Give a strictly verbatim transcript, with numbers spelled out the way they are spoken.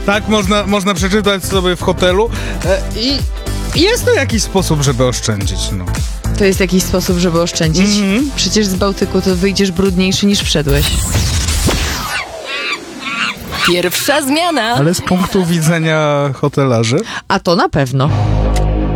Tak, można, można przeczytać sobie w hotelu e, i jest to jakiś sposób, żeby oszczędzić, no. To jest jakiś sposób, żeby oszczędzić? Mhm. Przecież z Bałtyku to wyjdziesz brudniejszy niż wszedłeś. Pierwsza zmiana. Ale z punktu widzenia hotelarzy? A to na pewno.